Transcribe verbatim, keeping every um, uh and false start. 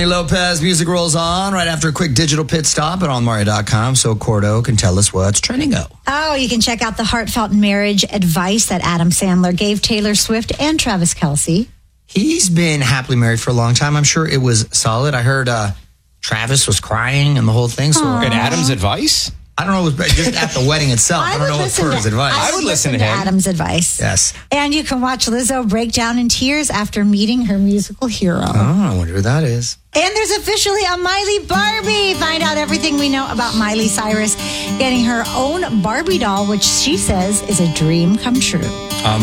Lopez music rolls on right after a quick digital pit stop at on mario dot com so Cordo can tell us what's trending. Go. Oh, you can check out the heartfelt marriage advice that Adam Sandler gave Taylor Swift and Travis Kelce. He's been happily married for a long time. I'm sure it was solid. I heard uh, Travis was crying and the whole thing. So And Adam's advice? I don't know, it was just at the wedding itself. I, I don't would know what listen for his to- advice. I would listen to him. Adam's advice. Yes. And you can watch Lizzo break down in tears after meeting her musical hero. Oh, I wonder who that is. And there's officially a Miley Barbie. Find out everything we know about Miley Cyrus getting her own Barbie doll, which she says is a dream come true. Um,